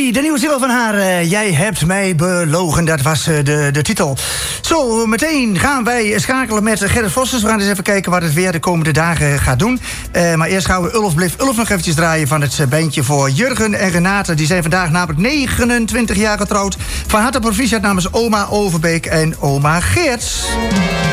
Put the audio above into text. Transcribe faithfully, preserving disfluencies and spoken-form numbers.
Dolly, de nieuwe single van haar. Uh, Jij hebt mij belogen, dat was uh, de, de titel. Zo, meteen gaan wij schakelen met Gerrit Vossers. We gaan eens even kijken wat het weer de komende dagen gaat doen. Uh, maar eerst gaan we Ulf Bliff Ulf nog eventjes draaien van het bandje voor Jurgen en Renate. Die zijn vandaag namelijk negenentwintig jaar getrouwd. Van harte proficiat namens oma Overbeek en oma Geerts.